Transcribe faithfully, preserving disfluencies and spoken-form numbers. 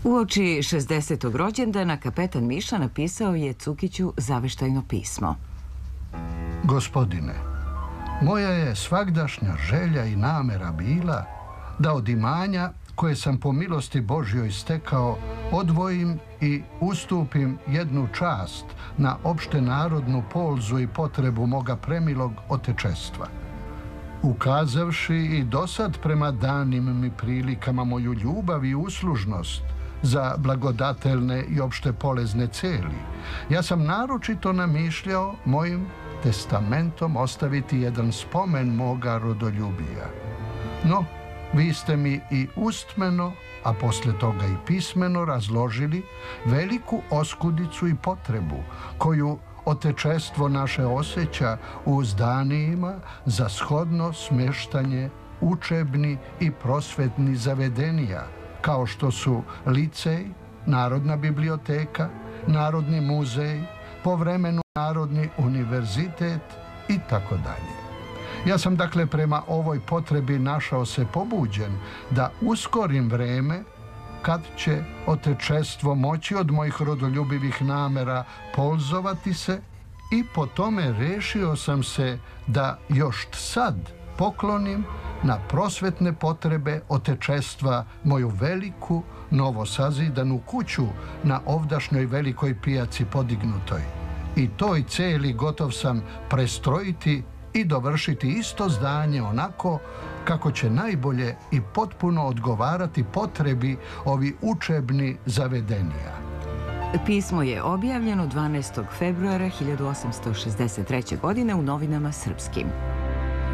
Uoči šezdesetog rođendana kapetan Miša napisao je Cukiću zaveštajno pismo. Gospodine, moja je svagdašnja želja i namera bila da od imanja koje sam po milosti Božjoj stekao odvojim i ustupim jednu čast na opšte narodnu polzu i potrebu moga premilog otečestva. Ukazavši i dosad prema danim mi prilikama moju ljubav i uslužnost za blagodatelne i opšte polezne celi, ja sam naročito namišljao mojim testamentom ostaviti jedan spomen moga rodoljubija. No, vi ste mi i ustmeno, a posle toga i pismeno razložili veliku oskudicu i potrebu koju otečestvo naše osjeća u zdanijima za shodno smeštanje učebni i prosvetni zavedenija, kao što su licej, Narodna biblioteka, Narodni muzej, povremeno Narodni univerzitet i tako dalje. Ja sam dakle prema ovoj potrebi našao se pobuđen da uskorim vreme kad će otečestvo moći od mojih rodoljubivih namera polzovati se i po tome rešio sam se da još sad poklonim na prosvetne potrebe otečestva moju veliku, novosazidanu kuću na ovdašnjoj velikoj pijaci podignutoj. I toj celi gotov sam prestrojiti i dovršiti isto zdanje onako kako će najbolje i potpuno odgovarati potrebi ovi učebni zavedenija. Pismo je objavljeno dvanaestog februara hiljadu osamsto šezdeset treće. godine u novinama Srpskim.